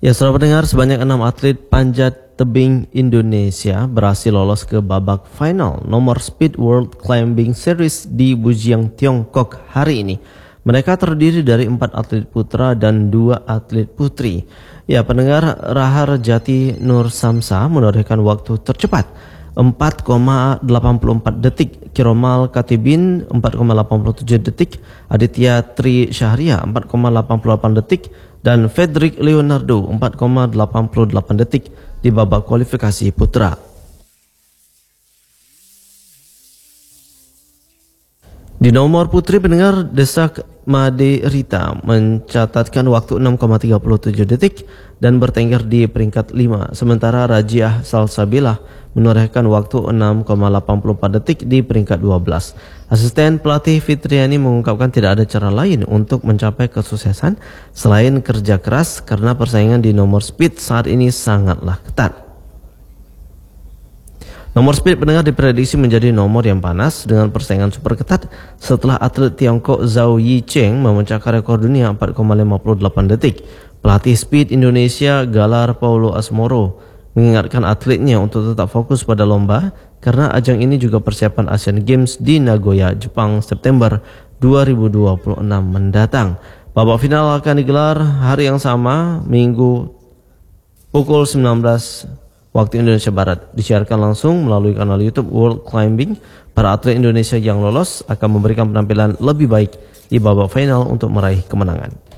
Ya, saudara pendengar, sebanyak 6 atlet panjat tebing Indonesia berhasil lolos ke babak final nomor Speed World Climbing Series di Bujiang, Tiongkok hari ini. Mereka terdiri dari 4 atlet putra dan 2 atlet putri. Ya, pendengar, Rahar Jati Nur Samsa menorehkan waktu tercepat 4,84 detik, Kiromal Katibin 4,87 detik, Aditya Tri Syahria 4,88 detik, dan Frederick Leonardo 4,88 detik di babak kualifikasi putra. Di nomor putri, pendengar, Desak Made Rita mencatatkan waktu 6,37 detik dan bertengger di peringkat 5. Sementara Rajiah Salsabila menorehkan waktu 6,84 detik di peringkat 12. Asisten pelatih Fitriani mengungkapkan tidak ada cara lain untuk mencapai kesuksesan selain kerja keras karena persaingan di nomor speed saat ini sangatlah ketat. Nomor speed, pendengar, diprediksi menjadi nomor yang panas dengan persaingan super ketat setelah atlet Tiongkok Zhao Yicheng memecahkan rekor dunia 4,58 detik. Pelatih speed Indonesia Galar Paulo Asmoro mengingatkan atletnya untuk tetap fokus pada lomba karena ajang ini juga persiapan Asian Games di Nagoya, Jepang September 2026 mendatang. Babak final akan digelar hari yang sama, Minggu pukul 19 waktu Indonesia Barat, disiarkan langsung melalui kanal YouTube World Climbing. Para atlet Indonesia yang lolos akan memberikan penampilan lebih baik di babak final untuk meraih kemenangan.